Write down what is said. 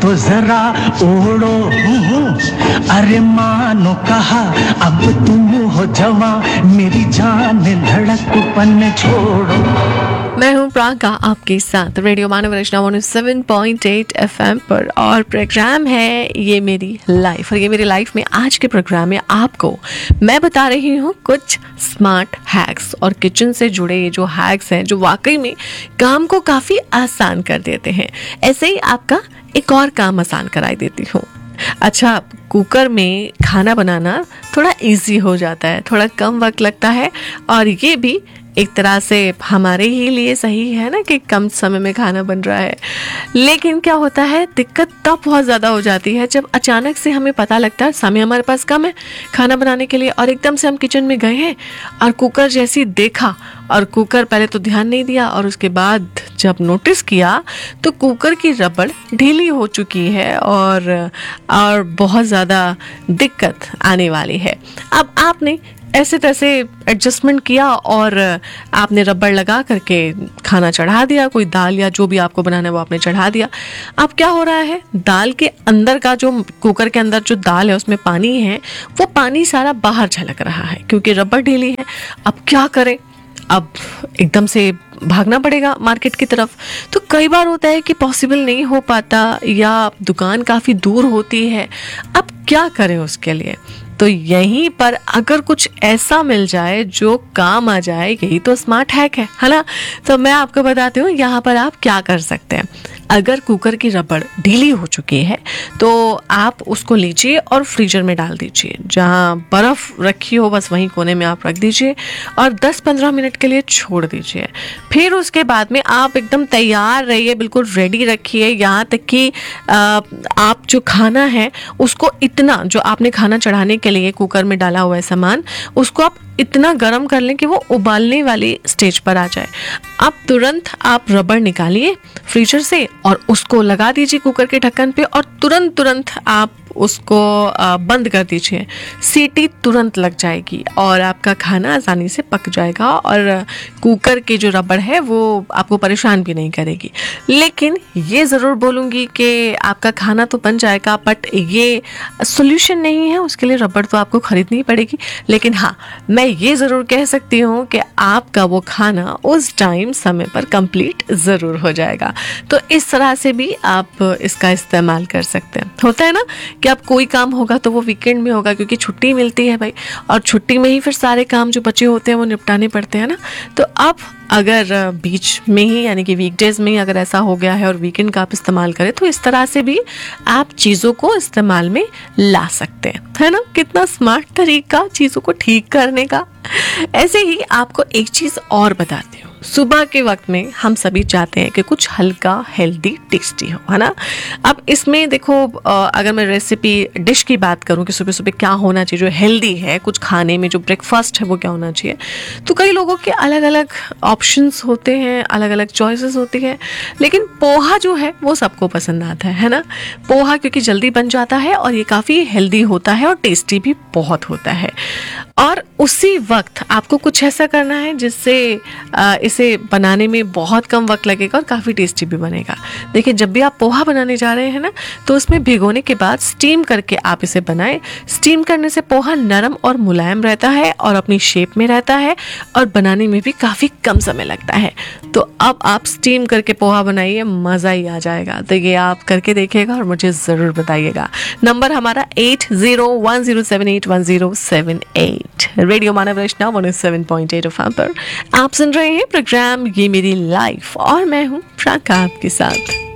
तो जरा ओढ़ो अरे मानो कहा अब तुम हो जवां मेरी जान धड़कपन छोड़ो। मैं हूँ प्राका आपके साथ रेडियो मानव रचना 107.8 FM पर, और प्रोग्राम है ये मेरी लाइफ। और ये मेरी लाइफ में आज के प्रोग्राम में आपको मैं बता रही हूँ कुछ स्मार्ट हैक्स और किचन से जुड़े ये जो हैक्स हैं जो वाकई में काम को काफ़ी आसान कर देते हैं। ऐसे ही आपका एक और काम आसान कराई देती हूँ। अच्छा, कुकर में खाना बनाना थोड़ा इजी हो जाता है, थोड़ा कम वक्त लगता है, और ये भी एक तरह से हमारे ही लिए सही है ना कि कम समय में खाना बन रहा है। लेकिन क्या होता है, दिक्कत तब बहुत ज़्यादा हो जाती है जब अचानक से हमें पता लगता है समय हमारे पास कम है खाना बनाने के लिए, और एकदम से हम किचन में गए हैं और कुकर जैसी देखा, और कुकर पहले तो ध्यान नहीं दिया, और उसके बाद जब नोटिस किया तो कुकर की रबड़ ढीली हो चुकी है और बहुत ज़्यादा दिक्कत आने वाली है। अब आपने ऐसे तैसे एडजस्टमेंट किया और आपने रबड़ लगा करके खाना चढ़ा दिया, कोई दाल या जो भी आपको बनाना है वो आपने चढ़ा दिया। अब क्या हो रहा है, दाल के अंदर का जो कुकर के अंदर जो दाल है उसमें पानी है, वो पानी सारा बाहर झलक रहा है क्योंकि रबड़ ढीली है। अब क्या करें, अब एकदम से भागना पड़ेगा मार्केट की तरफ। तो कई बार होता है कि पॉसिबल नहीं हो पाता या दुकान काफ़ी दूर होती है। अब क्या करें उसके लिए, तो यहीं पर अगर कुछ ऐसा मिल जाए जो काम आ जाए, यही तो स्मार्ट हैक है ना। तो मैं आपको बताती हूँ यहाँ पर आप क्या कर सकते हैं। अगर कुकर की रबड़ ढीली हो चुकी है तो आप उसको लीजिए और फ्रीजर में डाल दीजिए, जहाँ बर्फ़ रखी हो बस वहीं कोने में आप रख दीजिए और 10-15 मिनट के लिए छोड़ दीजिए। फिर उसके बाद में आप एकदम तैयार रहिए, बिल्कुल रेडी रखिए, यहाँ तक कि आप जो खाना है उसको इतना, जो आपने खाना चढ़ाने के लिए कुकर में डाला हुआ है सामान, उसको आप इतना गर्म कर लें कि वो उबालने वाली स्टेज पर आ जाए। अब तुरंत आप रबड़ निकालिए फ्रीजर से और उसको लगा दीजिए कुकर के ढक्कन पे, और तुरंत आप उसको बंद कर दीजिए। सीटी तुरंत लग जाएगी और आपका खाना आसानी से पक जाएगा, और कुकर की जो रबड़ है वो आपको परेशान भी नहीं करेगी। लेकिन ये ज़रूर बोलूँगी कि आपका खाना तो बन जाएगा, बट ये सोल्यूशन नहीं है, उसके लिए रबड़ तो आपको ख़रीदनी पड़ेगी। लेकिन हाँ, मैं ये ज़रूर कह सकती हूँ कि आपका वो खाना उस टाइम समय पर कंप्लीट ज़रूर हो जाएगा। तो इस तरह से भी आप इसका इस्तेमाल कर सकते हैं। होता है ना कि अब कोई काम होगा तो वो वीकेंड में होगा क्योंकि छुट्टी मिलती है भाई, और छुट्टी में ही फिर सारे काम जो बचे होते हैं वो निपटाने पड़ते हैं ना। तो अब अगर बीच में ही यानी कि वीकडेज में ही अगर ऐसा हो गया है और वीकेंड का आप इस्तेमाल करें, तो इस तरह से भी आप चीज़ों को इस्तेमाल में ला सकते हैं, है ना। कितना स्मार्ट तरीका चीज़ों को ठीक करने का। ऐसे ही आपको एक चीज़ और बताती हूँ। सुबह के वक्त में हम सभी चाहते हैं कि कुछ हल्का, हेल्दी, टेस्टी हो, है ना। अब इसमें देखो, अगर मैं रेसिपी डिश की बात करूं कि सुबह सुबह क्या होना चाहिए जो हेल्दी है, कुछ खाने में जो ब्रेकफास्ट है वो क्या होना चाहिए, तो कई लोगों के अलग अलग ऑप्शंस होते हैं, अलग अलग चॉइसेस होती हैं। लेकिन पोहा जो है वो सबको पसंद आता है ना। पोहा क्योंकि जल्दी बन जाता है और ये काफ़ी हेल्दी होता है और टेस्टी भी बहुत होता है। और उसी वक्त आपको कुछ ऐसा करना है जिससे इसे बनाने में बहुत कम वक्त लगेगा और काफ़ी टेस्टी भी बनेगा। देखिए, जब भी आप पोहा बनाने जा रहे हैं ना, तो उसमें भिगोने के बाद स्टीम करके आप इसे बनाएं। स्टीम करने से पोहा नरम और मुलायम रहता है और अपनी शेप में रहता है, और बनाने में भी काफ़ी कम समय लगता है। तो अब आप स्टीम करके पोहा बनाइए, मज़ा ही आ जाएगा। तो ये आप करके देखिएगा और मुझे ज़रूर बताइएगा। नंबर हमारा 8010781078। रेडियो मानव रचना 107.8 FM पर आप सुन रहे हैं प्रोग्राम ये मेरी लाइफ, और मैं हूँ प्राका आपके साथ।